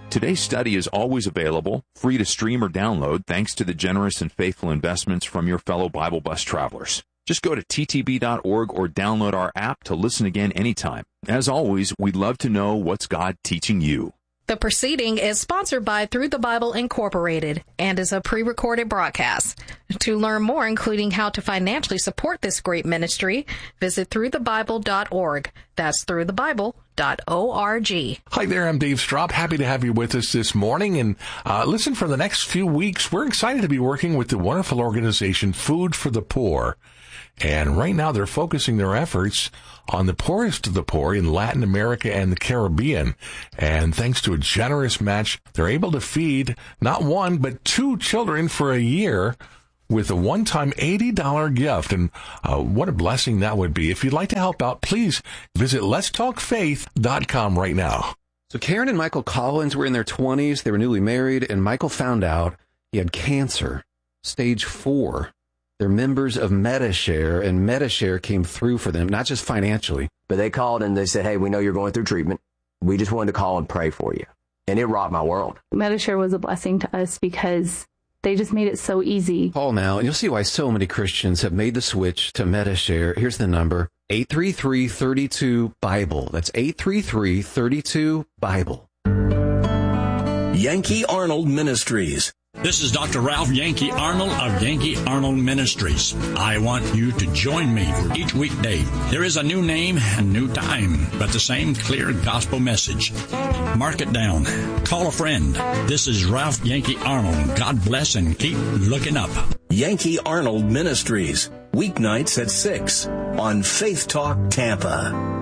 Today's study is always available, free to stream or download, thanks to the generous and faithful investments from your fellow Bible Bus travelers. Just go to ttb.org or download our app to listen again anytime. As always, we'd love to know what's God teaching you. The proceeding is sponsored by Through the Bible Incorporated and is a pre-recorded broadcast. To learn more, including how to financially support this great ministry, visit throughthebible.org. That's throughthebible.org. Hi there, I'm Dave Straub. Happy to have you with us this morning. And listen, for the next few weeks, we're excited to be working with the wonderful organization Food for the Poor. And right now they're focusing their efforts on the poorest of the poor in Latin America and the Caribbean. And thanks to a generous match, they're able to feed not one, but 2 children for a year with a one-time $80 gift. And what a blessing that would be. If you'd like to help out, please visit letstalkfaith.com right now. So Karen and Michael Collins were in their 20s. They were newly married, and Michael found out he had cancer, stage 4. They're members of Medi-Share, and Medi-Share came through for them, not just financially. But they called and they said, hey, we know you're going through treatment. We just wanted to call and pray for you. And it rocked my world. Medi-Share was a blessing to us because they just made it so easy. Call now, and you'll see why so many Christians have made the switch to Medi-Share. Here's the number, 833-32-BIBLE. That's 833-32-BIBLE. Yankee Arnold Ministries. This is Dr. Ralph Yankee Arnold of Yankee Arnold Ministries. I want you to join me for each weekday. There is a new name and new time, but the same clear gospel message. Mark it down. Call a friend. This is Ralph Yankee Arnold. God bless and keep looking up. Yankee Arnold Ministries. Weeknights at 6 on Faith Talk Tampa.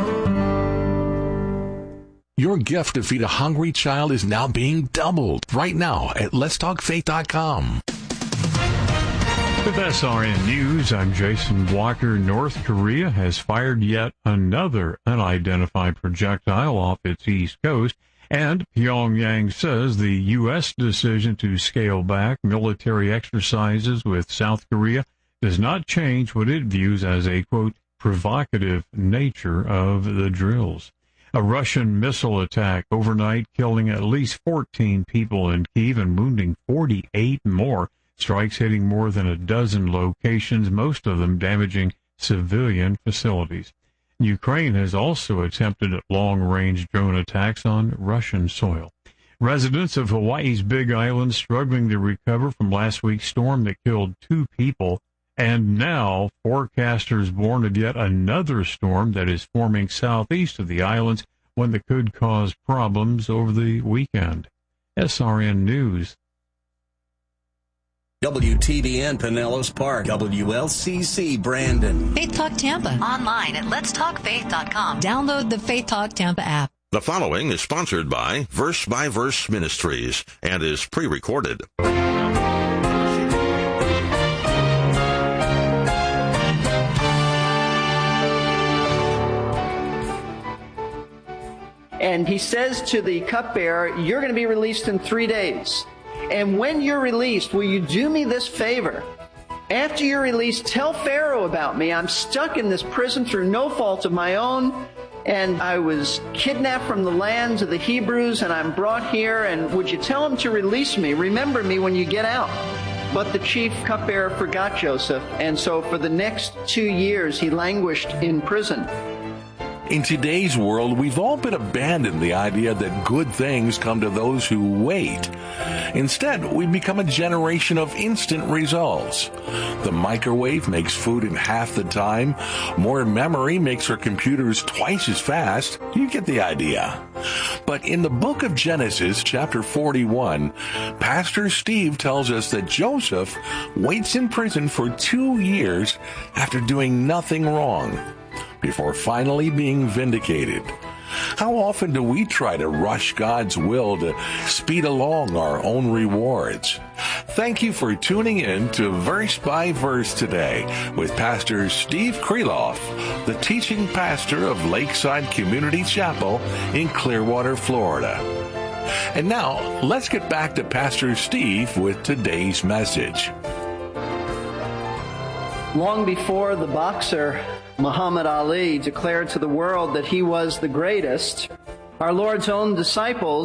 Your gift to feed a hungry child is now being doubled right now at letstalkfaith.com. With SRN News, I'm Jason Walker. North Korea has fired yet another unidentified projectile off its east coast, and Pyongyang says the U.S. decision to scale back military exercises with South Korea does not change what it views as a, quote, provocative nature of the drills. A Russian missile attack overnight, killing at least 14 people in Kyiv and wounding 48 more. Strikes hitting more than a dozen locations, most of them damaging civilian facilities. Ukraine has also attempted long-range drone attacks on Russian soil. Residents of Hawaii's Big Island struggling to recover from last week's storm that killed 2 people. And now, forecasters warn of yet another storm that is forming southeast of the islands, one that could cause problems over the weekend. SRN News. WTBN Pinellas Park, WLCC Brandon. Faith Talk Tampa. Online at letstalkfaith.com. Download the Faith Talk Tampa app. The following is sponsored by Verse Ministries and is pre-recorded. And he says to the cupbearer, you're going to be released in 3 days. And when you're released, will you do me this favor? After you're released, tell Pharaoh about me. I'm stuck in this prison through no fault of my own. And I was kidnapped from the lands of the Hebrews, and I'm brought here. And would you tell him to release me? Remember me when you get out. But the chief cupbearer forgot Joseph. And so for the next 2 years, he languished in prison. In today's world, we've all but abandoned the idea that good things come to those who wait. Instead, we've become a generation of instant results. The microwave makes food in half the time. More memory makes our computers twice as fast. You get the idea. But in the book of Genesis, chapter 41, Pastor Steve tells us that Joseph waits in prison for 2 years after doing nothing wrong, before finally being vindicated. How often do we try to rush God's will to speed along our own rewards? Thank you for tuning in to Verse by Verse today with Pastor Steve Kreloff, the teaching pastor of Lakeside Community Chapel in Clearwater, Florida. And now, let's get back to Pastor Steve with today's message. Long before the boxer Muhammad Ali declared to the world that he was the greatest, our Lord's own disciples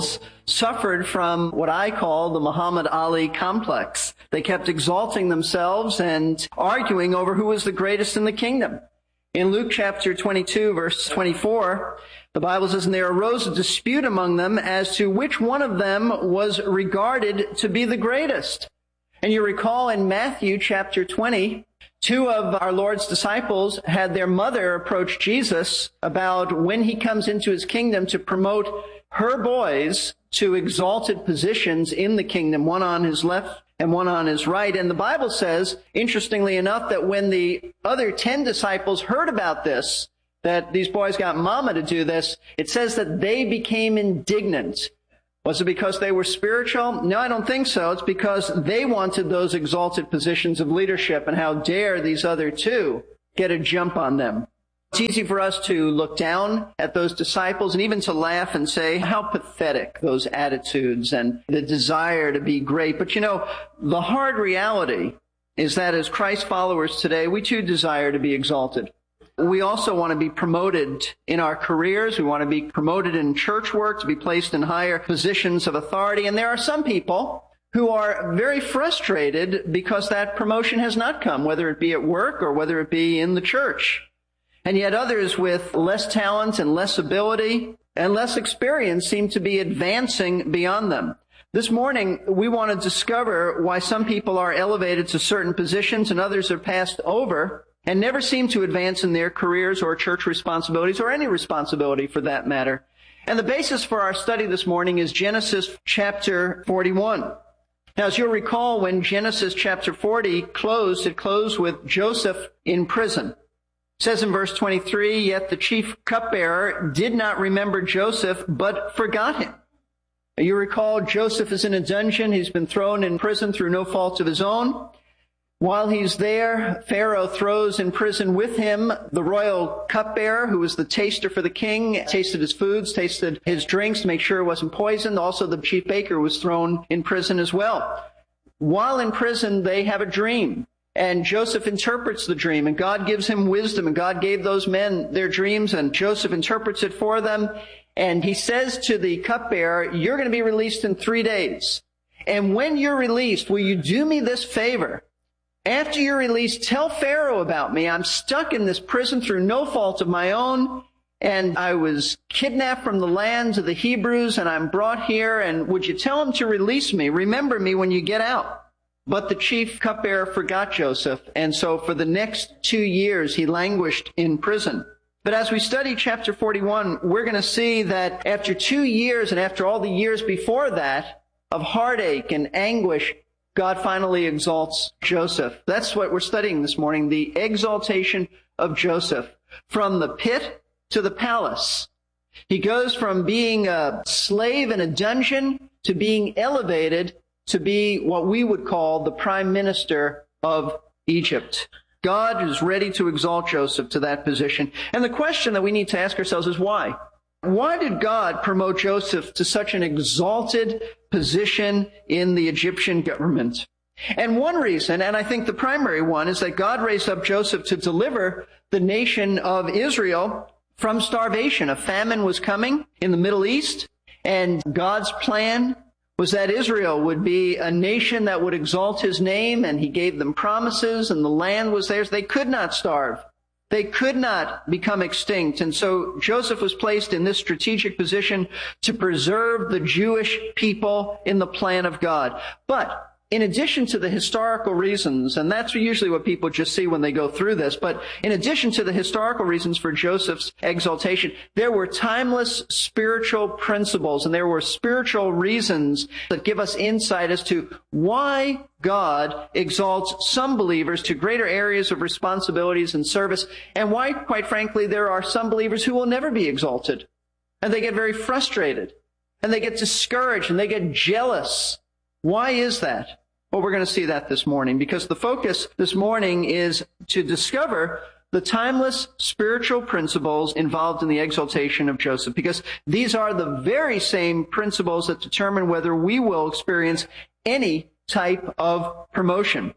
suffered from what I call the Muhammad Ali complex. They kept exalting themselves and arguing over who was the greatest in the kingdom. In Luke chapter 22, verse 24, the Bible says, "And there arose a dispute among them as to which one of them was regarded to be the greatest." And you recall in Matthew chapter 20, two of our Lord's disciples had their mother approach Jesus about when he comes into his kingdom to promote her boys to exalted positions in the kingdom, one on his left and one on his right. And the Bible says, interestingly enough, that when the other 10 disciples heard about this, that these boys got mama to do this, it says that they became indignant. Was it because they were spiritual? No, I don't think so. It's because they wanted those exalted positions of leadership, and how dare these other two get a jump on them. It's easy for us to look down at those disciples and even to laugh and say, how pathetic those attitudes and the desire to be great. But you know, the hard reality is that as Christ followers today, we too desire to be exalted. We also want to be promoted in our careers. We want to be promoted in church work, to be placed in higher positions of authority. And there are some people who are very frustrated because that promotion has not come, whether it be at work or whether it be in the church. And yet others with less talent and less ability and less experience seem to be advancing beyond them. This morning, we want to discover why some people are elevated to certain positions and others are passed over and never seem to advance in their careers or church responsibilities or any responsibility for that matter. And the basis for our study this morning is Genesis chapter 41. Now, as you'll recall, when Genesis chapter 40 closed, it closed with Joseph in prison. It says in verse 23, "Yet the chief cupbearer did not remember Joseph, but forgot him." You recall, Joseph is in a dungeon. He's been thrown in prison through no fault of his own. While he's there, Pharaoh throws in prison with him the royal cupbearer, who was the taster for the king, tasted his foods, tasted his drinks to make sure it wasn't poisoned. Also, the chief baker was thrown in prison as well. While in prison, they have a dream. And Joseph interprets the dream, and God gives him wisdom, and God gave those men their dreams, and Joseph interprets it for them. And he says to the cupbearer, "You're going to be released in 3 days. And when you're released, will you do me this favor? After you're released, tell Pharaoh about me. I'm stuck in this prison through no fault of my own, and I was kidnapped from the lands of the Hebrews, and I'm brought here, and would you tell him to release me? Remember me when you get out." But the chief cupbearer forgot Joseph, and so for the next 2 years he languished in prison. But as we study chapter 41, we're going to see that after 2 years and after all the years before that of heartache and anguish, God finally exalts Joseph. That's what we're studying this morning, the exaltation of Joseph. From the pit to the palace. He goes from being a slave in a dungeon to being elevated to be what we would call the prime minister of Egypt. God is ready to exalt Joseph to that position. And the question that we need to ask ourselves is why? Why did God promote Joseph to such an exalted position in the Egyptian government? And one reason, and I think the primary one, is that God raised up Joseph to deliver the nation of Israel from starvation. A famine was coming in the Middle East, and God's plan was that Israel would be a nation that would exalt his name, and he gave them promises, and the land was theirs. They could not starve. They could not become extinct. And so Joseph was placed in this strategic position to preserve the Jewish people in the plan of God. But in addition to the historical reasons, and that's usually what people just see when they go through this, but in addition to the historical reasons for Joseph's exaltation, there were timeless spiritual principles and there were spiritual reasons that give us insight as to why God exalts some believers to greater areas of responsibilities and service, and why, quite frankly, there are some believers who will never be exalted. And they get very frustrated, and they get discouraged, and they get jealous. Why is that? Well, we're going to see that this morning, because the focus this morning is to discover the timeless spiritual principles involved in the exaltation of Joseph, because these are the very same principles that determine whether we will experience any type of promotion.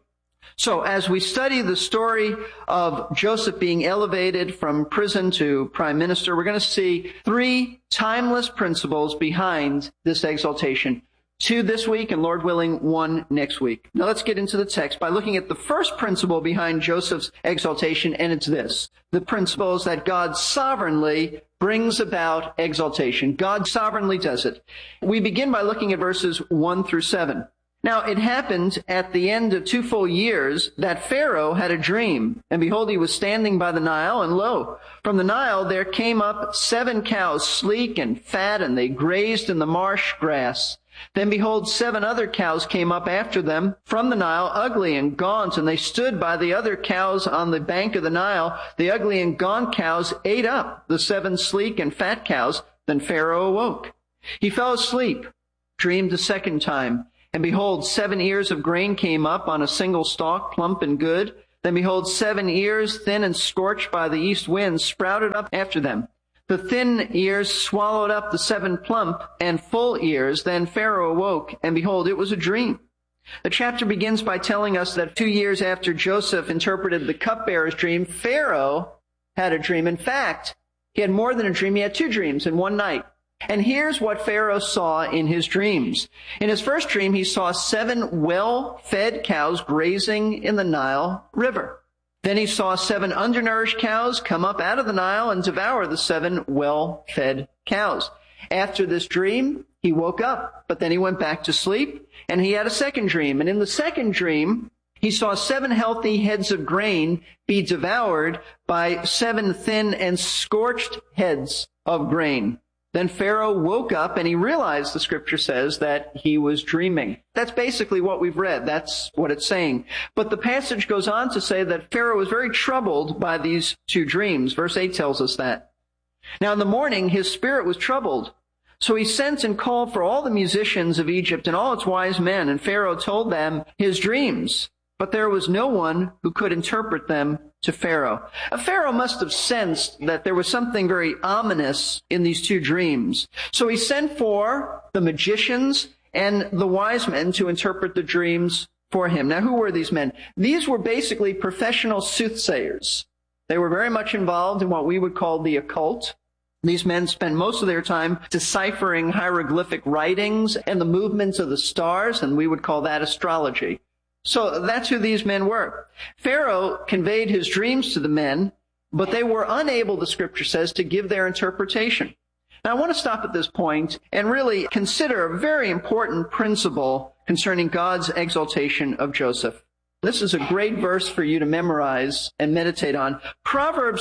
So as we study the story of Joseph being elevated from prison to prime minister, we're going to see 3 timeless principles behind this exaltation. 2 this week, and Lord willing, 1 next week. Now let's get into the text by looking at the first principle behind Joseph's exaltation, and it's this. The principle is that God sovereignly brings about exaltation. God sovereignly does it. We begin by looking at verses 1 through 7. Now, it happened at the end of 2 full years that Pharaoh had a dream, and behold, he was standing by the Nile, and lo, from the Nile there came up 7 cows, sleek and fat, and they grazed in the marsh grass. Then behold, 7 other cows came up after them from the Nile, ugly and gaunt, and they stood by the other cows on the bank of the Nile. The ugly and gaunt cows ate up the 7 sleek and fat cows. Then Pharaoh awoke. He fell asleep, dreamed a second time. And behold, 7 ears of grain came up on a single stalk, plump and good. Then behold, 7 ears, thin and scorched by the east wind, sprouted up after them. The thin ears swallowed up the 7 plump and full ears. Then Pharaoh awoke, and behold, it was a dream. The chapter begins by telling us that 2 years after Joseph interpreted the cupbearer's dream, Pharaoh had a dream. In fact, he had more than a dream. He had 2 dreams in one night. And here's what Pharaoh saw in his dreams. In his first dream, he saw 7 well-fed cows grazing in the Nile River. Then he saw 7 undernourished cows come up out of the Nile and devour the 7 well-fed cows. After this dream, he woke up, but then he went back to sleep, and he had a second dream. And in the second dream, he saw 7 healthy heads of grain be devoured by 7 thin and scorched heads of grain. Then Pharaoh woke up and he realized, the scripture says, that he was dreaming. That's basically what we've read. That's what it's saying. But the passage goes on to say that Pharaoh was very troubled by these 2 dreams. Verse 8 tells us that. Now in the morning his spirit was troubled. So he sent and called for all the musicians of Egypt and all its wise men, and Pharaoh told them his dreams. But there was no one who could interpret them to Pharaoh. Pharaoh must have sensed that there was something very ominous in these 2 dreams. So he sent for the magicians and the wise men to interpret the dreams for him. Now, who were these men? These were basically professional soothsayers. They were very much involved in what we would call the occult. These men spent most of their time deciphering hieroglyphic writings and the movements of the stars, and we would call that astrology. So that's who these men were. Pharaoh conveyed his dreams to the men, but they were unable, the scripture says, to give their interpretation. Now, I want to stop at this point and really consider a very important principle concerning God's exaltation of Joseph. This is a great verse for you to memorize and meditate on. Proverbs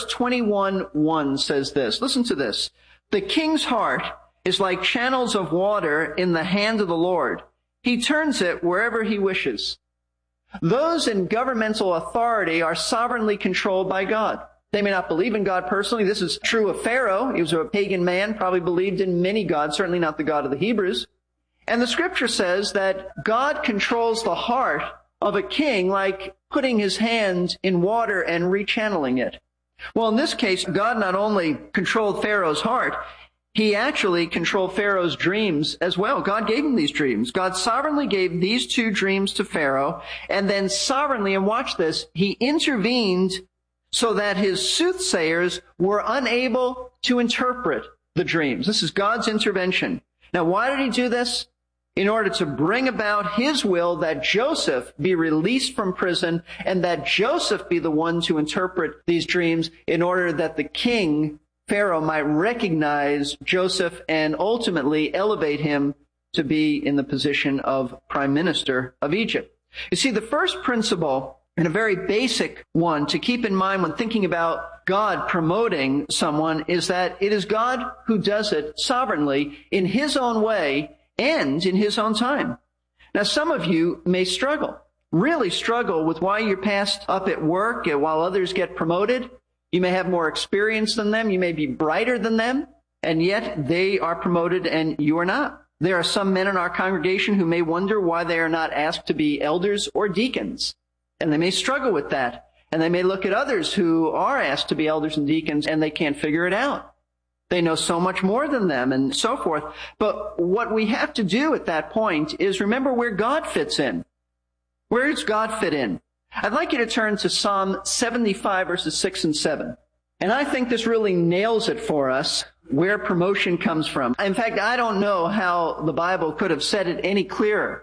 21:1 says this. Listen to this. The king's heart is like channels of water in the hand of the Lord. He turns it wherever he wishes. Those in governmental authority are sovereignly controlled by God. They may not believe in God personally. This is true of Pharaoh. He was a pagan man, probably believed in many gods, certainly not the God of the Hebrews. And the scripture says that God controls the heart of a king like putting his hand in water and rechanneling it. Well, in this case, God not only controlled Pharaoh's heart, he actually controlled Pharaoh's dreams as well. God gave him these dreams. God sovereignly gave these 2 dreams to Pharaoh, and then sovereignly, and watch this, he intervened so that his soothsayers were unable to interpret the dreams. This is God's intervention. Now, why did he do this? In order to bring about his will that Joseph be released from prison and that Joseph be the one to interpret these dreams in order that the king, Pharaoh, might recognize Joseph and ultimately elevate him to be in the position of prime minister of Egypt. You see, the first principle, and a very basic one to keep in mind when thinking about God promoting someone, is that it is God who does it sovereignly in his own way and in his own time. Now, some of you may struggle, really struggle with why you're passed up at work and while others get promoted. You may have more experience than them. You may be brighter than them, and yet they are promoted and you are not. There are some men in our congregation who may wonder why they are not asked to be elders or deacons, and they may struggle with that. And they may look at others who are asked to be elders and deacons and they can't figure it out. They know so much more than them and so forth. But what we have to do at that point is remember where God fits in. Where does God fit in? I'd like you to turn to Psalm 75, verses 6 and 7. And I think this really nails it for us, where promotion comes from. In fact, I don't know how the Bible could have said it any clearer.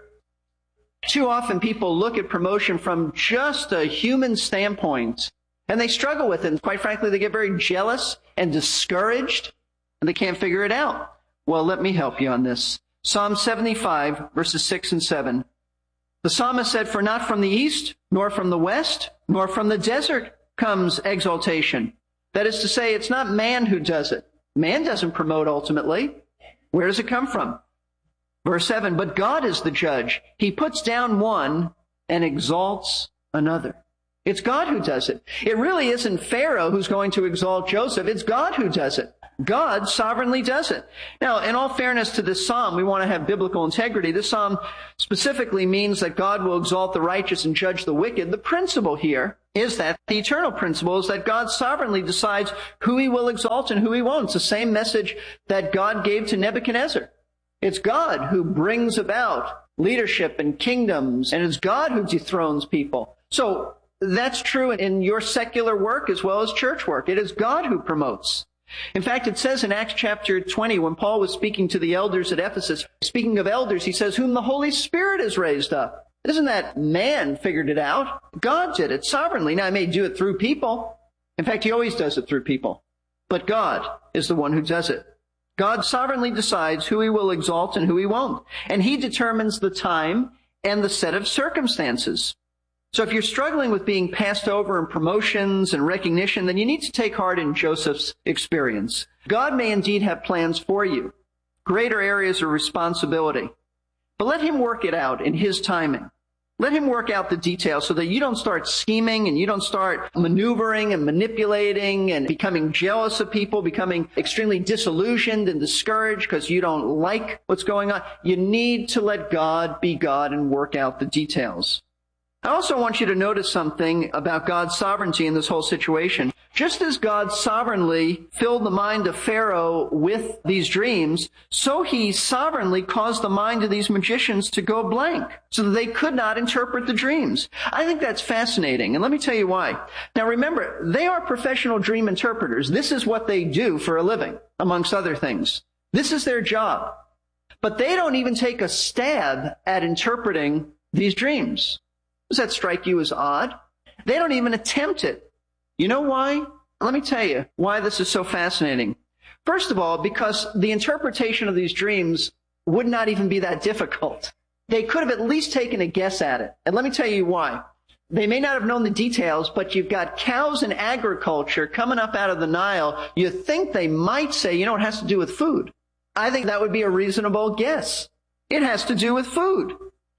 Too often people look at promotion from just a human standpoint, and they struggle with it. And quite frankly, they get very jealous and discouraged, and they can't figure it out. Well, let me help you on this. Psalm 75, verses 6 and 7. The psalmist said, "For not from the east, nor from the west, nor from the desert comes exaltation." That is to say, it's not man who does it. Man doesn't promote ultimately. Where does it come from? Verse 7, "But God is the judge. He puts down one and exalts another." It's God who does it. It really isn't Pharaoh who's going to exalt Joseph. It's God who does it. God sovereignly does it. Now, in all fairness to this psalm, we want to have biblical integrity. This psalm specifically means that God will exalt the righteous and judge the wicked. The principle here is that the eternal principle is that God sovereignly decides who he will exalt and who he won't. It's the same message that God gave to Nebuchadnezzar. It's God who brings about leadership and kingdoms, and it's God who dethrones people. So that's true in your secular work as well as church work. It is God who promotes. In fact, it says in Acts chapter 20, when Paul was speaking to the elders at Ephesus, speaking of elders, he says, "Whom the Holy Spirit has raised up." It isn't that man figured it out. God did it sovereignly. Now, he may do it through people. In fact, he always does it through people. But God is the one who does it. God sovereignly decides who he will exalt and who he won't. And he determines the time and the set of circumstances. So if you're struggling with being passed over in promotions and recognition, then you need to take heart in Joseph's experience. God may indeed have plans for you, greater areas of responsibility, but let him work it out in his timing. Let him work out the details so that you don't start scheming and you don't start maneuvering and manipulating and becoming jealous of people, becoming extremely disillusioned and discouraged because you don't like what's going on. You need to let God be God and work out the details. I also want you to notice something about God's sovereignty in this whole situation. Just as God sovereignly filled the mind of Pharaoh with these dreams, so he sovereignly caused the mind of these magicians to go blank so that they could not interpret the dreams. I think that's fascinating, and let me tell you why. Now remember, they are professional dream interpreters. This is what they do for a living, amongst other things. This is their job. But they don't even take a stab at interpreting these dreams. Does that strike you as odd? They don't even attempt it. You know why? Let me tell you why this is so fascinating. First of all, because the interpretation of these dreams would not even be that difficult. They could have at least taken a guess at it. And let me tell you why. They may not have known the details, but you've got cows and agriculture coming up out of the Nile. You think they might say, it has to do with food. I think that would be a reasonable guess. It has to do with food.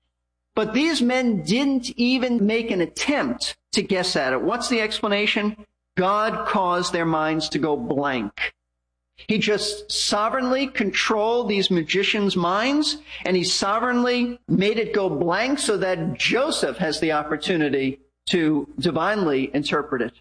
But these men didn't even make an attempt to guess at it. What's the explanation? God caused their minds to go blank. He just sovereignly controlled these magicians' minds, and he sovereignly made it go blank so that Joseph has the opportunity to divinely interpret it.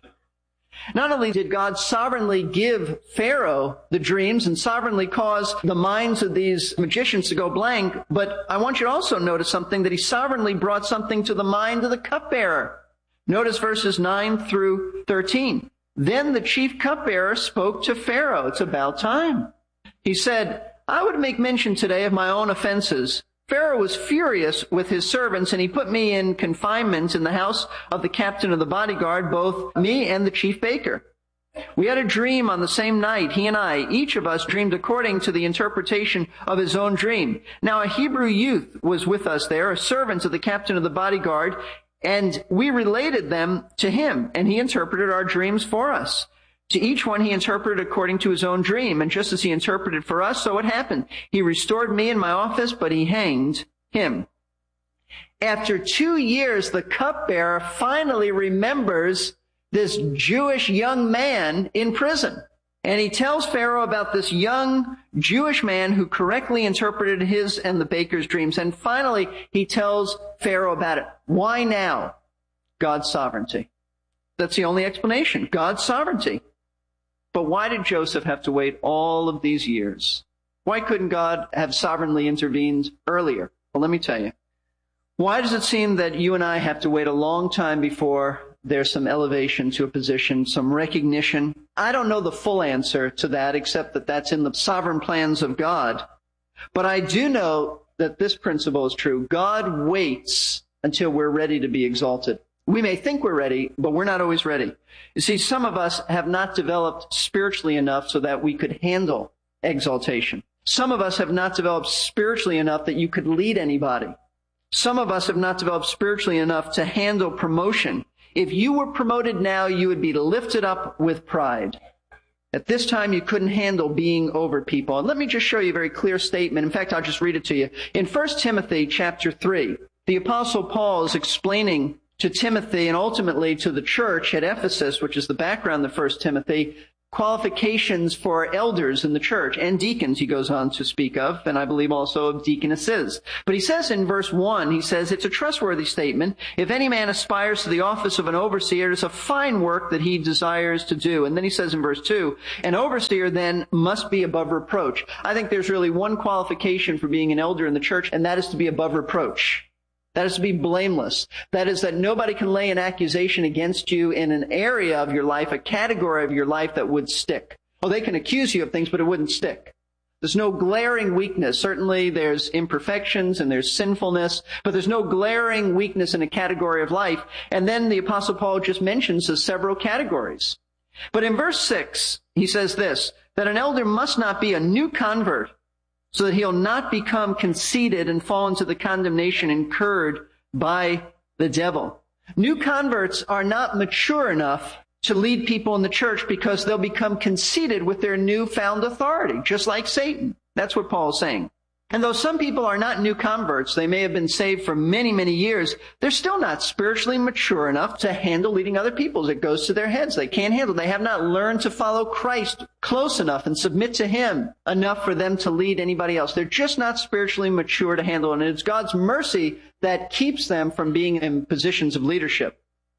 Not only did God sovereignly give Pharaoh the dreams and sovereignly cause the minds of these magicians to go blank, but I want you to also notice something, that he sovereignly brought something to the mind of the cupbearer. Notice verses 9 through 13. Then the chief cupbearer spoke to Pharaoh. It's about time. He said, "I would make mention today of my own offenses. Pharaoh was furious with his servants, and he put me in confinement in the house of the captain of the bodyguard, both me and the chief baker. We had a dream on the same night, he and I. Each of us dreamed according to the interpretation of his own dream. Now a Hebrew youth was with us there, a servant of the captain of the bodyguard, and we related them to him, and he interpreted our dreams for us. To each one he interpreted according to his own dream, and just as he interpreted for us, so it happened. He restored me in my office, but he hanged him." After 2 years, the cupbearer finally remembers this Jewish young man in prison. And he tells Pharaoh about this young Jewish man who correctly interpreted his and the baker's dreams. And finally, he tells Pharaoh about it. Why now? God's sovereignty. That's the only explanation. God's sovereignty. But why did Joseph have to wait all of these years? Why couldn't God have sovereignly intervened earlier? Well, let me tell you. Why does it seem that you and I have to wait a long time before there's some elevation to a position, some recognition? I don't know the full answer to that, except that that's in the sovereign plans of God. But I do know that this principle is true. God waits until we're ready to be exalted. We may think we're ready, but we're not always ready. You see, some of us have not developed spiritually enough so that we could handle exaltation. Some of us have not developed spiritually enough that you could lead anybody. Some of us have not developed spiritually enough to handle promotion. If you were promoted now, you would be lifted up with pride. At this time, you couldn't handle being over people. And let me just show you a very clear statement. In fact, I'll just read it to you. In 1 Timothy chapter 3, the Apostle Paul is explaining to Timothy and ultimately to the church at Ephesus, which is the background of 1 Timothy, qualifications for elders in the church and deacons, he goes on to speak of, and I believe also of deaconesses. But he says in verse 1, he says, it's a trustworthy statement. If any man aspires to the office of an overseer, it is a fine work that he desires to do. And then he says in verse 2, an overseer then must be above reproach. I think there's really one qualification for being an elder in the church, and that is to be above reproach. That is to be blameless. That is that nobody can lay an accusation against you in an area of your life, a category of your life that would stick. Well, they can accuse you of things, but it wouldn't stick. There's no glaring weakness. Certainly there's imperfections and there's sinfulness, but there's no glaring weakness in a category of life. And then the Apostle Paul just mentions the several categories. But in verse 6, he says this, that an elder must not be a new convert, so that he'll not become conceited and fall into the condemnation incurred by the devil. New converts are not mature enough to lead people in the church because they'll become conceited with their newfound authority, just like Satan. That's what Paul is saying. And though some people are not new converts, they may have been saved for many, many years, they're still not spiritually mature enough to handle leading other people. It goes to their heads. They can't handle it. They have not learned to follow Christ close enough and submit to Him enough for them to lead anybody else. They're just not spiritually mature to handle it. And it's God's mercy that keeps them from being in positions of leadership.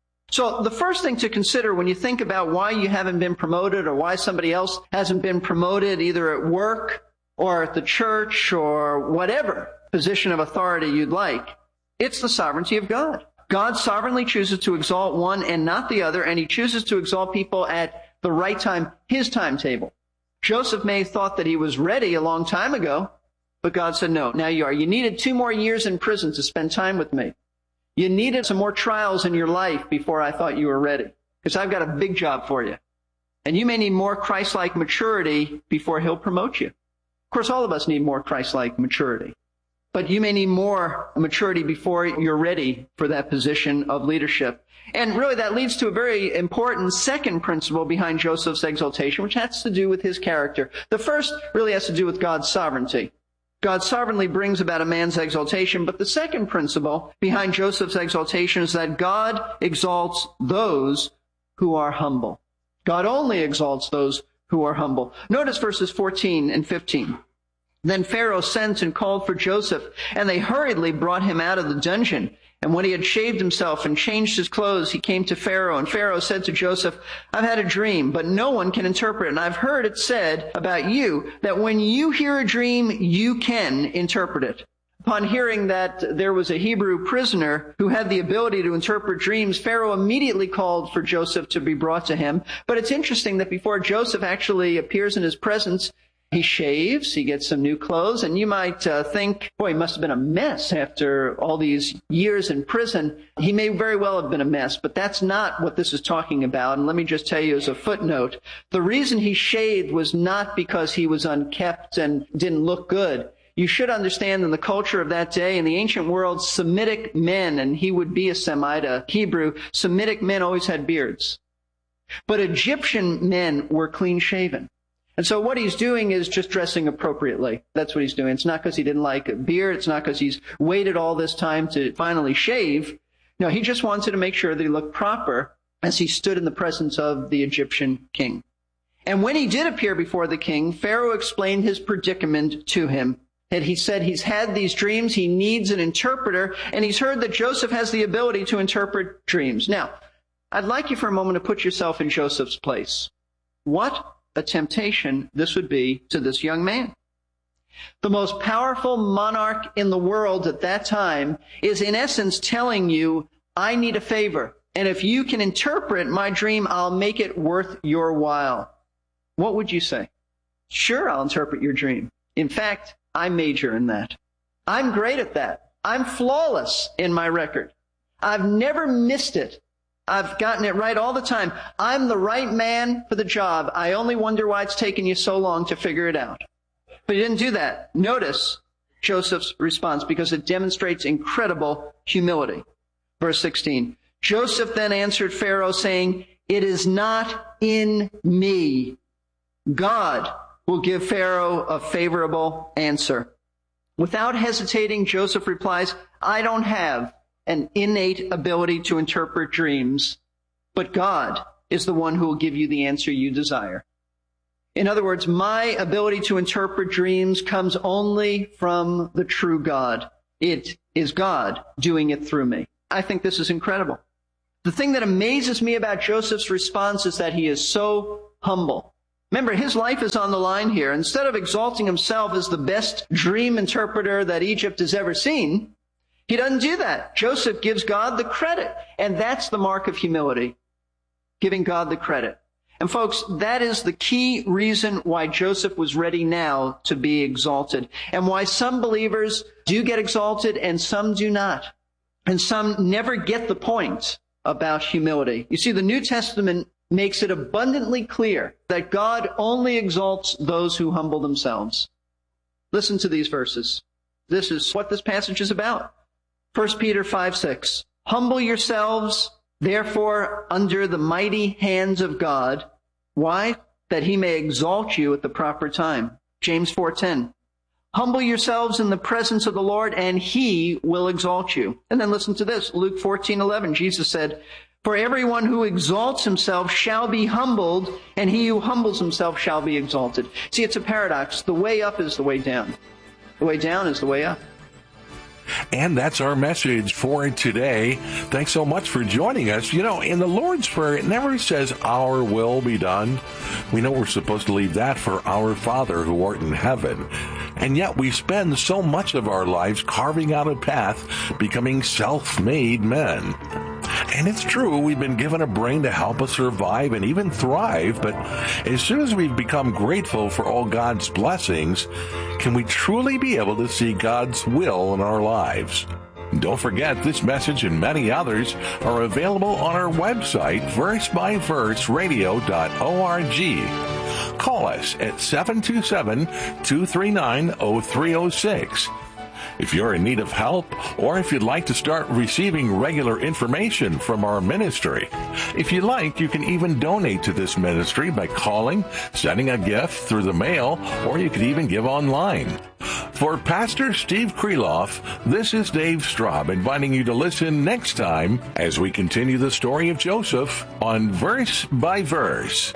So the first thing to consider when you think about why you haven't been promoted or why somebody else hasn't been promoted, either at work or at the church or whatever position of authority you'd like, it's the sovereignty of God. God sovereignly chooses to exalt one and not the other, and He chooses to exalt people at the right time, His timetable. Joseph may have thought that he was ready a long time ago, but God said, no, now you are. You needed 2 more years in prison to spend time with me. You needed some more trials in your life before I thought you were ready, because I've got a big job for you. And you may need more Christ-like maturity before He'll promote you. Of course, all of us need more Christ-like maturity. But you may need more maturity before you're ready for that position of leadership. And really that leads to a very important second principle behind Joseph's exaltation, which has to do with his character. The first really has to do with God's sovereignty. God sovereignly brings about a man's exaltation, but the second principle behind Joseph's exaltation is that God exalts those who are humble. God only exalts those who are humble. Notice verses 14 and 15. Then Pharaoh sent and called for Joseph, and they hurriedly brought him out of the dungeon. And when he had shaved himself and changed his clothes, he came to Pharaoh. And Pharaoh said to Joseph, I've had a dream, but no one can interpret it. And I've heard it said about you that when you hear a dream, you can interpret it. Upon hearing that there was a Hebrew prisoner who had the ability to interpret dreams, Pharaoh immediately called for Joseph to be brought to him. But it's interesting that before Joseph actually appears in his presence, he shaves, he gets some new clothes, and you might think, boy, he must have been a mess after all these years in prison. He may very well have been a mess, but that's not what this is talking about. And let me just tell you as a footnote, the reason he shaved was not because he was unkempt and didn't look good. You should understand in the culture of that day, in the ancient world, Semitic men, and he would be a Semite, a Hebrew, Semitic men always had beards. But Egyptian men were clean shaven. And so what he's doing is just dressing appropriately. That's what he's doing. It's not because he didn't like a beard. It's not because he's waited all this time to finally shave. No, he just wanted to make sure that he looked proper as he stood in the presence of the Egyptian king. And when he did appear before the king, Pharaoh explained his predicament to him. And he said he's had these dreams, he needs an interpreter, and he's heard that Joseph has the ability to interpret dreams. Now, I'd like you for a moment to put yourself in Joseph's place. What a temptation this would be to this young man. The most powerful monarch in the world at that time is in essence telling you, I need a favor. And if you can interpret my dream, I'll make it worth your while. What would you say? Sure, I'll interpret your dream. In fact, I major in that. I'm great at that. I'm flawless in my record. I've never missed it. I've gotten it right all the time. I'm the right man for the job. I only wonder why it's taken you so long to figure it out. But he didn't do that. Notice Joseph's response, because it demonstrates incredible humility. Verse 16, Joseph then answered Pharaoh, saying, it is not in me. God will give Pharaoh a favorable answer. Without hesitating, Joseph replies, I don't have an innate ability to interpret dreams, but God is the one who will give you the answer you desire. In other words, my ability to interpret dreams comes only from the true God. It is God doing it through me. I think this is incredible. The thing that amazes me about Joseph's response is that he is so humble. Remember, his life is on the line here. Instead of exalting himself as the best dream interpreter that Egypt has ever seen, he doesn't do that. Joseph gives God the credit. And that's the mark of humility, giving God the credit. And folks, that is the key reason why Joseph was ready now to be exalted, and why some believers do get exalted and some do not. And some never get the point about humility. You see, the New Testament makes it abundantly clear that God only exalts those who humble themselves. Listen to these verses. This is what this passage is about. 1 Peter 5:6. Humble yourselves, therefore, under the mighty hands of God. Why? That he may exalt you at the proper time. James 4:10. Humble yourselves in the presence of the Lord, and he will exalt you. And then listen to this. Luke 14:11. Jesus said, for everyone who exalts himself shall be humbled, and he who humbles himself shall be exalted. See, it's a paradox. The way up is the way down. The way down is the way up. And that's our message for today. Thanks so much for joining us. You know, in the Lord's Prayer, it never says, our will be done. We know we're supposed to leave that for our Father who art in heaven. And yet we spend so much of our lives carving out a path, becoming self-made men. And it's true, we've been given a brain to help us survive and even thrive, but as soon as we've become grateful for all God's blessings, can we truly be able to see God's will in our lives? Don't forget, this message and many others are available on our website, versebyverseradio.org. Call us at 727-239-0306. If you're in need of help, or if you'd like to start receiving regular information from our ministry, if you like, you can even donate to this ministry by calling, sending a gift through the mail, or you could even give online. For Pastor Steve Kreloff, this is Dave Straub inviting you to listen next time as we continue the story of Joseph on Verse by Verse.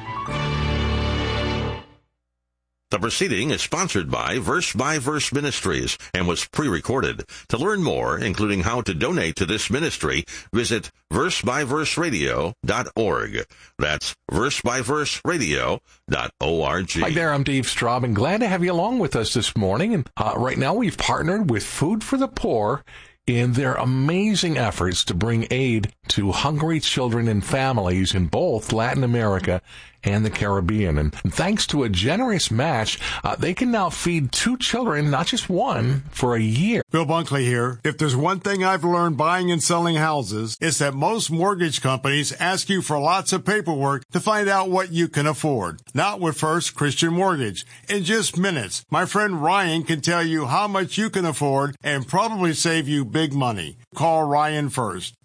The proceeding is sponsored by Verse Ministries and was pre-recorded. To learn more, including how to donate to this ministry, visit versebyverseradio.org. That's versebyverseradio.org. Hi there, I'm Dave Straub, and glad to have you along with us this morning. And right now we've partnered with Food for the Poor in their amazing efforts to bring aid to hungry children and families in both Latin America and the Caribbean. And thanks to a generous match, they can now feed 2 children, not just one, for a year. Bill Bunkley here. If there's one thing I've learned buying and selling houses, it's that most mortgage companies ask you for lots of paperwork to find out what you can afford. Not with First Christian Mortgage. In just minutes, my friend Ryan can tell you how much you can afford and probably save you big money. Call Ryan first.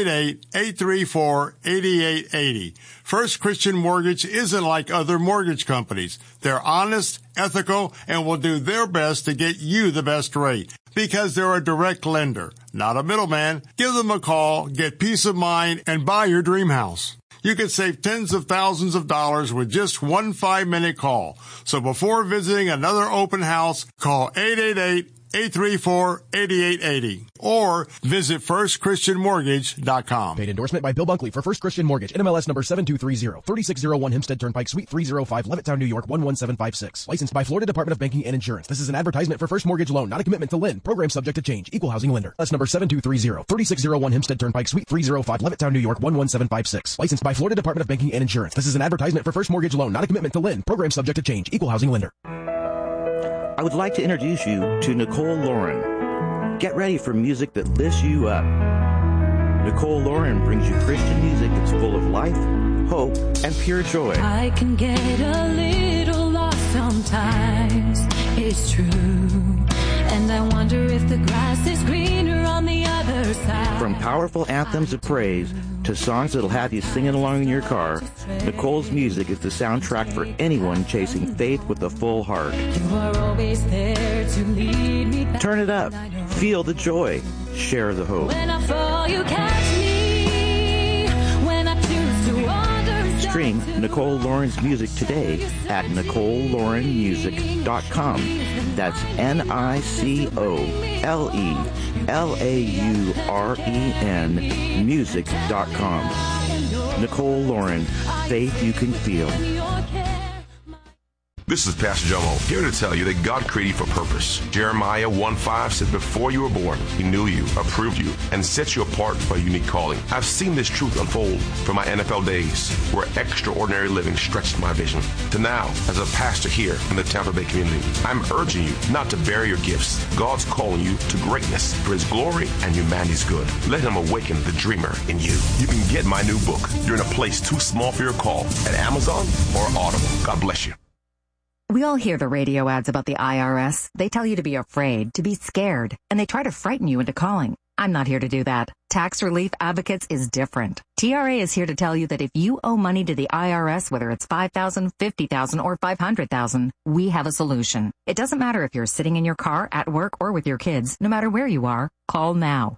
888-834-8880. First Christian Mortgage isn't like other mortgage companies. They're honest, ethical, and will do their best to get you the best rate because they're a direct lender, not a middleman. Give them a call, get peace of mind, and buy your dream house. You could save tens of thousands of dollars with just one 5-minute call. So before visiting another open house, call 888 834-8880 or visit firstchristianmortgage.com. Paid endorsement by Bill Bunkley for First Christian Mortgage, NMLS number 7230, 3601 Hempstead Turnpike, Suite 305, Levittown, New York 11756. Licensed by Florida Department of Banking and Insurance. This is an advertisement for First Mortgage Loan, not a commitment to lend. Program subject to change. Equal housing lender. That's number 7230, 3601 Hempstead Turnpike, Suite 305, Levittown, New York 11756. Licensed by Florida Department of Banking and Insurance. This is an advertisement for First Mortgage Loan, not a commitment to lend. Program subject to change. Equal housing lender. I would like to introduce you to Nicole Lauren. Get ready for music that lifts you up. Nicole Lauren brings you Christian music that's full of life, hope, and pure joy. I can get a little lost sometimes, it's true. And I wonder if the grass is greener on the other side. From powerful anthems of praise to songs that'll have you singing along in your car, Nicole's music is the soundtrack for anyone chasing faith with a full heart. You are always there to lead me back. Turn it up. Feel the joy. Share the hope. When I fall, you catch me. When I choose to understand. Stream Nicole Lauren's music today at NicoleLaurenMusic.com. That's NicoleLauren music.com. Nicole Lauren, faith you can feel. This is Pastor Jomo, here to tell you that God created you for purpose. Jeremiah 1:5 says, before you were born, He knew you, approved you, and set you apart for a unique calling. I've seen this truth unfold from my NFL days, where extraordinary living stretched my vision, to now as a pastor here in the Tampa Bay community. I'm urging you not to bury your gifts. God's calling you to greatness for His glory and humanity's good. Let Him awaken the dreamer in you. You can get my new book, You're in a Place Too Small for Your Call, at Amazon or Audible. God bless you. We all hear the radio ads about the IRS. They tell you to be afraid, to be scared, and they try to frighten you into calling. I'm not here to do that. Tax Relief Advocates is different. TRA is here to tell you that if you owe money to the IRS, whether it's $5,000, $50,000, or $500,000, we have a solution. It doesn't matter if you're sitting in your car, at work, or with your kids. No matter where you are, call now.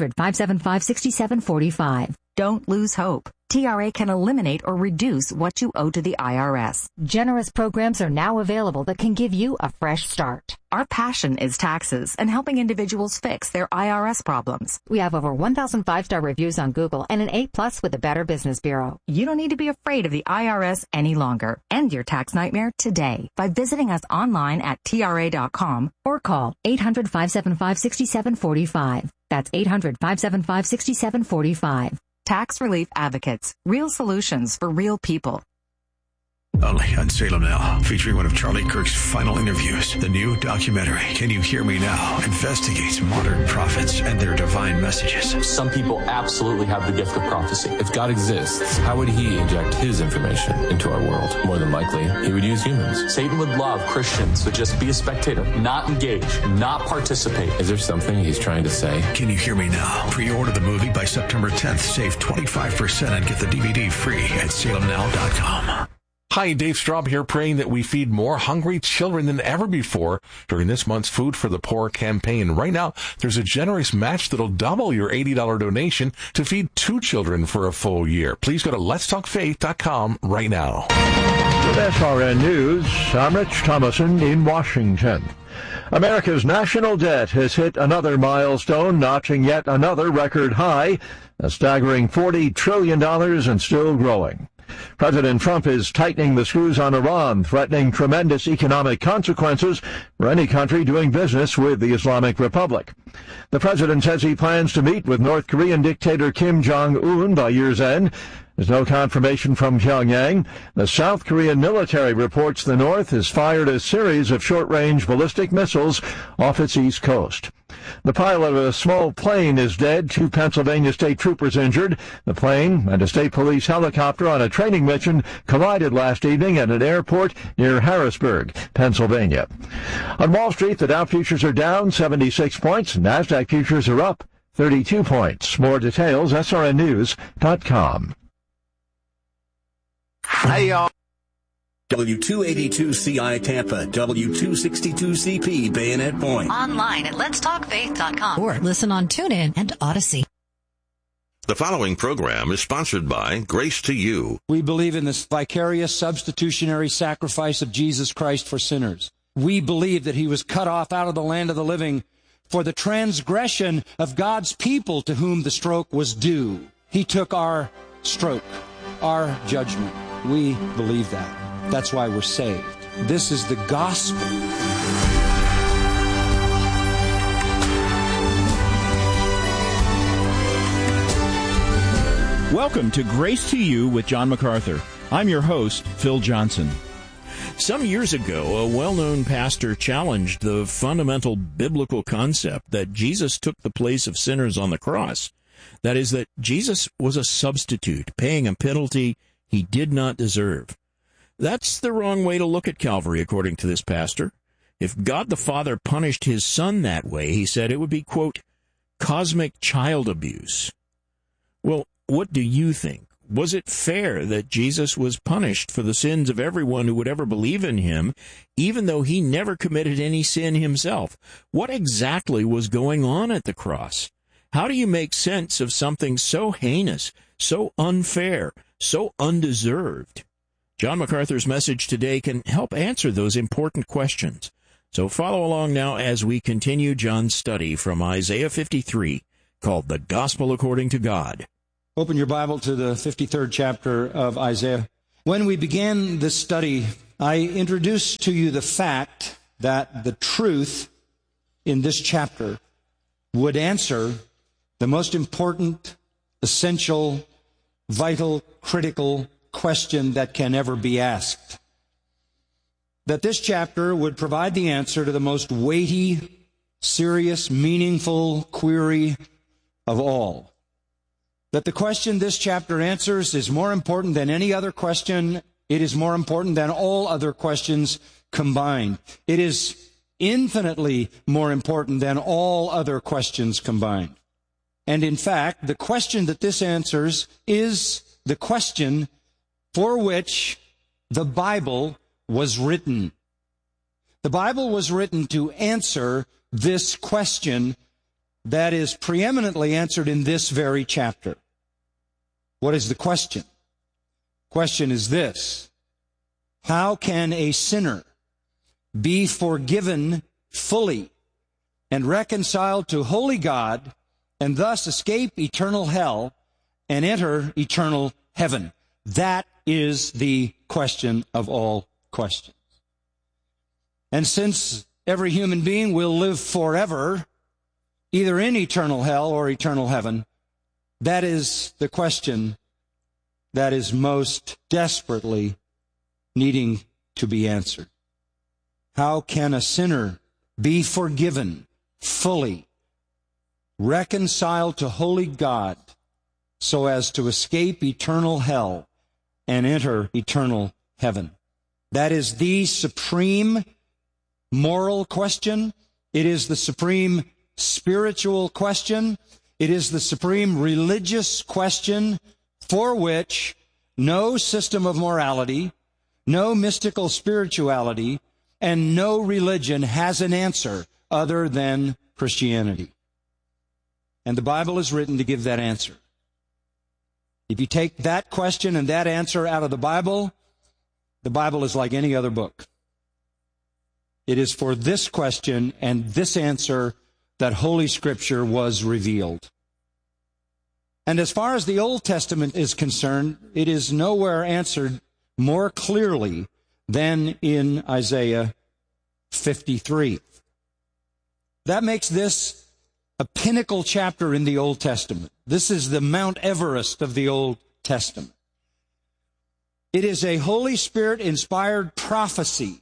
800-575-6745. Don't lose hope. TRA can eliminate or reduce what you owe to the IRS. Generous programs are now available that can give you a fresh start. Our passion is taxes and helping individuals fix their IRS problems. We have over 1,000 5-star reviews on Google and an A+ with the Better Business Bureau. You don't need to be afraid of the IRS any longer. End your tax nightmare today by visiting us online at TRA.com or call 800-575-6745. That's 800-575-6745. Tax Relief Advocates. Real solutions for real people. Only on Salem Now, featuring one of Charlie Kirk's final interviews. The new documentary, Can You Hear Me Now?, investigates modern prophets and their divine messages. Some people absolutely have the gift of prophecy. If God exists, how would He inject His information into our world? More than likely, He would use humans. Satan would love Christians to just be a spectator, not engage, not participate. Is there something He's trying to say? Can You Hear Me Now? Pre-order the movie by September 10th. Save 25% and get the DVD free at salemnow.com. Hi, Dave Straub here, praying that we feed more hungry children than ever before during this month's Food for the Poor campaign. Right now, there's a generous match that'll double your $80 donation to feed 2 children for a full year. Please go to letstalkfaith.com right now. With SRN News, I'm Rich Thomason in Washington. America's national debt has hit another milestone, notching yet another record high, a staggering $40 trillion and still growing. President Trump is tightening the screws on Iran, threatening tremendous economic consequences for any country doing business with the Islamic Republic. The president says he plans to meet with North Korean dictator Kim Jong-un by year's end. There's no confirmation from Pyongyang. The South Korean military reports the North has fired a series of short-range ballistic missiles off its east coast. The pilot of a small plane is dead, 2 Pennsylvania state troopers injured. The plane and a state police helicopter on a training mission collided last evening at an airport near Harrisburg, Pennsylvania. On Wall Street, the Dow futures are down 76 points. NASDAQ futures are up 32 points. More details, srnnews.com. Hey, y'all. W282CI Tampa, W262CP Bayonet Point. Online at letstalkfaith.com or listen on TuneIn and Odyssey. The following program is sponsored by Grace to You. We believe in this vicarious substitutionary sacrifice of Jesus Christ for sinners. We believe that he was cut off out of the land of the living for the transgression of God's people to whom the stroke was due. He took our stroke, our judgment. We believe that. That's why we're saved. This is the gospel. Welcome to Grace to You with John MacArthur. I'm your host, Phil Johnson. Some years ago, a well-known pastor challenged the fundamental biblical concept that Jesus took the place of sinners on the cross. That is, that Jesus was a substitute, paying a penalty he did not deserve. That's the wrong way to look at Calvary, according to this pastor. If God the Father punished his Son that way, he said it would be, quote, cosmic child abuse. Well, what do you think? Was it fair that Jesus was punished for the sins of everyone who would ever believe in him, even though he never committed any sin himself? What exactly was going on at the cross? How do you make sense of something so heinous, so unfair, so undeserved? John MacArthur's message today can help answer those important questions. So follow along now as we continue John's study from Isaiah 53, called The Gospel According to God. Open your Bible to the 53rd chapter of Isaiah. When we began this study, I introduced to you the fact that the truth in this chapter would answer the most important, essential, vital, critical question that can ever be asked. That this chapter would provide the answer to the most weighty, serious, meaningful query of all. That the question this chapter answers is more important than any other question. It is more important than all other questions combined. It is infinitely more important than all other questions combined. And in fact, the question that this answers is the question for which the Bible was written. The Bible was written to answer this question that is preeminently answered in this very chapter. What is the question? The question is this: how can a sinner be forgiven fully and reconciled to holy God and thus escape eternal hell and enter eternal heaven? That is the question of all questions. And since every human being will live forever, either in eternal hell or eternal heaven, that is the question that is most desperately needing to be answered. How can a sinner be forgiven fully, reconciled to holy God, so as to escape eternal hell and enter eternal heaven? That is the supreme moral question. It is the supreme spiritual question. It is the supreme religious question for which no system of morality, no mystical spirituality, and no religion has an answer other than Christianity. And the Bible is written to give that answer. If you take that question and that answer out of the Bible is like any other book. It is for this question and this answer that Holy Scripture was revealed. And as far as the Old Testament is concerned, it is nowhere answered more clearly than in Isaiah 53. That makes this a pinnacle chapter in the Old Testament. This is the Mount Everest of the Old Testament. It is a Holy Spirit-inspired prophecy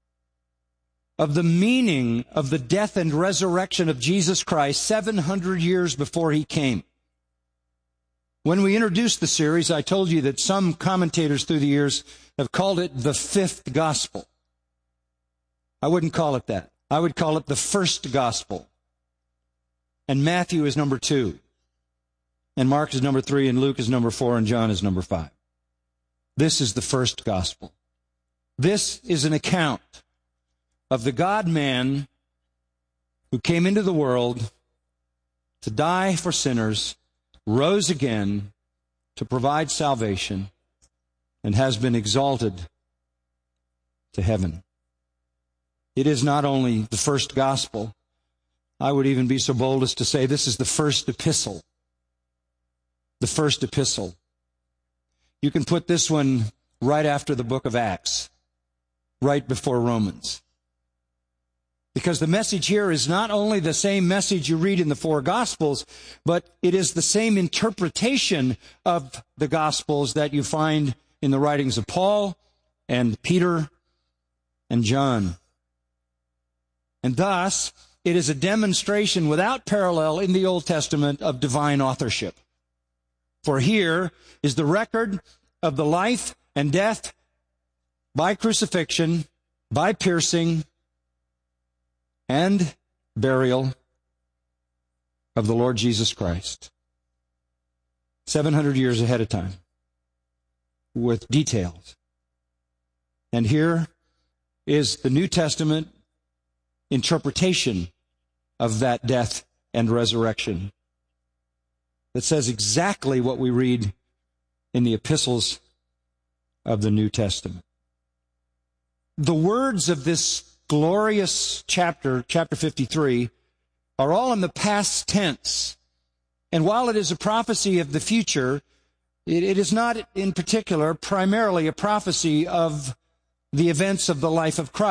of the meaning of the death and resurrection of Jesus Christ 700 years before he came. When we introduced the series, I told you that some commentators through the years have called it the fifth gospel. I wouldn't call it that. I would call it the first gospel. And Matthew is number 2. And Mark is number 3, and Luke is number 4, and John is number 5. This is the first gospel. This is an account of the God-man who came into the world to die for sinners, rose again to provide salvation, and has been exalted to heaven. It is not only the first gospel. I would even be so bold as to say this is the first epistle. The first epistle. You can put this one right after the book of Acts, right before Romans. Because the message here is not only the same message you read in the four Gospels, but it is the same interpretation of the Gospels that you find in the writings of Paul and Peter and John. And thus, it is a demonstration without parallel in the Old Testament of divine authorship. For here is the record of the life and death by crucifixion, by piercing, and burial of the Lord Jesus Christ. 700 years ahead of time, with details. And here is the New Testament interpretation of that death and resurrection that says exactly what we read in the epistles of the New Testament. The words of this glorious chapter 53, are all in the past tense. And while it is a prophecy of the future, it is not in particular primarily a prophecy of the events of the life of Christ.